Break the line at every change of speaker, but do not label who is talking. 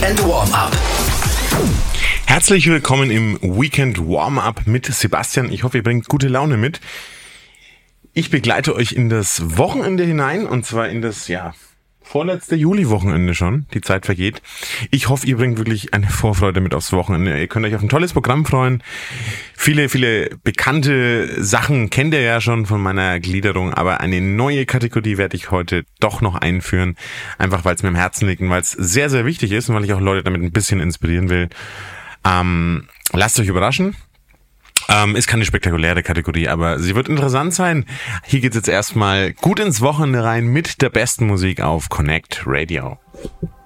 Weekend Warm-Up.
Herzlich willkommen im Weekend Warm-Up mit Sebastian. Ich hoffe, ihr bringt gute Laune mit. Ich begleite euch in das Wochenende hinein, und zwar in das, vorletzte Juli-Wochenende schon. Die Zeit vergeht. Ich hoffe, ihr bringt wirklich eine Vorfreude mit aufs Wochenende. Ihr könnt euch auf ein tolles Programm freuen. Viele bekannte Sachen kennt ihr ja schon von meiner Gliederung, aber eine neue Kategorie werde ich heute doch noch einführen. Einfach, weil es mir am Herzen liegt und weil es sehr, sehr wichtig ist und weil ich auch Leute damit ein bisschen inspirieren will. Lasst euch überraschen. Ist keine spektakuläre Kategorie, aber sie wird interessant sein. Hier geht's jetzt erstmal gut ins Wochenende rein mit der besten Musik auf Connect Radio.